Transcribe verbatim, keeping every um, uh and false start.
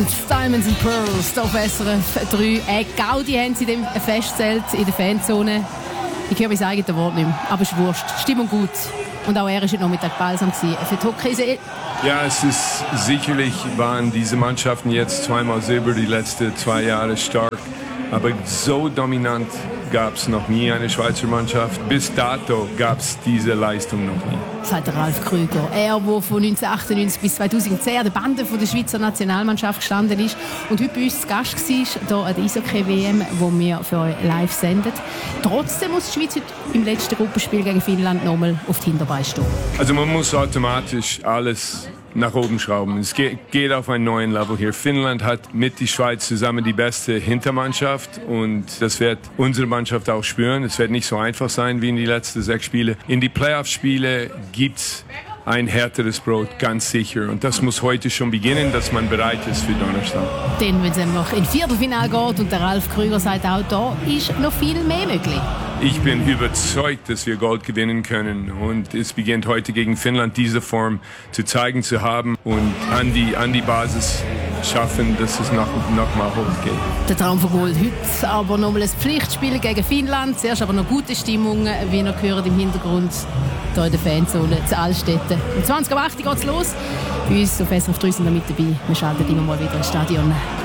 Finnland, Diamonds and Pearls, da auf S R F drei. Äh, Gaudi haben sie dem Festzelt in der Fanzone. Ich höre mein eigenes Wort nicht mehr, aber es ist wurscht. Stimmung gut. Und auch er war heute Nachmittag balsam für die Hockey. Ja, es ist sicherlich, waren diese Mannschaften jetzt zweimal Silber die letzten zwei Jahre stark. Aber so dominant gab es noch nie eine Schweizer Mannschaft. Bis dato gab es diese Leistung noch nie. Sagt der Ralf Krüger. Er, der von neunzehnhundertachtundneunzig bis zweitausendzehn an der Bande von der Schweizer Nationalmannschaft gestanden ist und heute bei uns zu Gast war, hier an der Eishockey-W M, die wir für euch live senden. Trotzdem muss die Schweiz heute im letzten Gruppenspiel gegen Finnland nochmal auf die Hinterbeine stehen. Also man muss automatisch alles nach oben schrauben. Es geht auf einen neuen Level hier. Finnland hat mit der Schweiz zusammen die beste Hintermannschaft und das wird unsere Mannschaft auch spüren. Es wird nicht so einfach sein wie in die letzten sechs Spiele. In die Playoff-Spiele gibt's ein härteres Brot, ganz sicher. Und das muss heute schon beginnen, dass man bereit ist für Donnerstag. Denn wenn es noch ins Viertelfinale geht und der Ralf Krüger sagt auch, da ist noch viel mehr möglich. Ich bin überzeugt, dass wir Gold gewinnen können. Und es beginnt heute gegen Finnland, diese Form zu zeigen zu haben und an die, an die Basis schaffen, dass es noch, noch mal hochgeht. Der Traum von Gold heute, aber nochmal ein Pflichtspiel gegen Finnland. Zuerst aber noch gute Stimmung, wie ihr hört im Hintergrund, hier in der Fanzone zu Altstetten. Um zwanzig Uhr acht geht es los. Bei uns auf S R F drei sind wir mit dabei. Wir schalten immer mal wieder ins Stadion.